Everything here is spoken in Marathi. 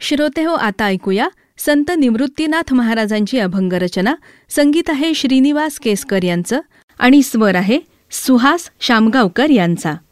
श्रोते हो, आता ऐकूया संत निवृत्तीनाथ महाराजांची अभंगरचना. संगीत आहे श्रीनिवास केसकर यांचं आणि स्वर आहे सुहास शामगावकर यांचा.